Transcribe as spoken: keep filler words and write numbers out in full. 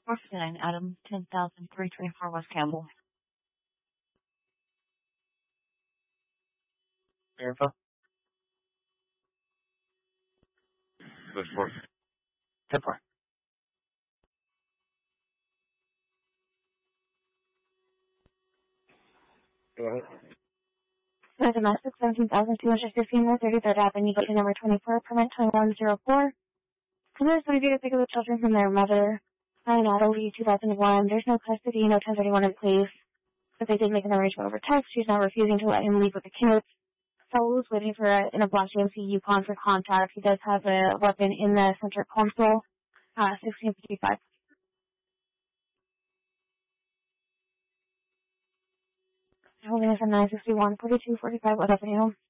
four fifty-nine, Adam, ten thousand three twenty-four West Campbell. Verify. This for ten four. Go ahead. The domestic seventeen thousand two hundred fifteen North thirty-third Avenue, to number twenty-four, permit twenty-one oh four. Police would be to pick up the children from their mother on Natalie two thousand one. There's no custody, no ten thirty-one in place. But they did make an arrangement over text. She's now refusing to let him leave with the kids. Saul is waiting for a, in a black G M C Yukon for contact. He does have a weapon in the center console. Uh, sixteen fifty-five. Holding us at nine sixty-one, forty-two, forty-five, West Avenue.